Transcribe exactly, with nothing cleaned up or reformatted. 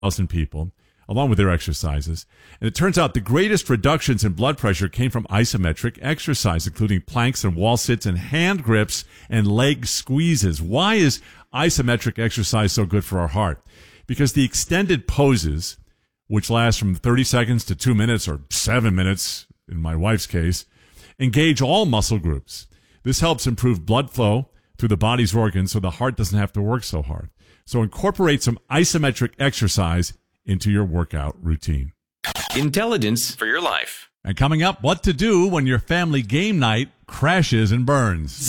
thousand people, along with their exercises. And it turns out the greatest reductions in blood pressure came from isometric exercise, including planks and wall sits and hand grips and leg squeezes. Why is isometric exercise so good for our heart? Because the extended poses, which last from thirty seconds to two minutes or seven minutes, in my wife's case, engage all muscle groups. This helps improve blood flow through the body's organs so the heart doesn't have to work so hard. So incorporate some isometric exercise into your workout routine. Intelligence for your life. And coming up, what to do when your family game night crashes and burns.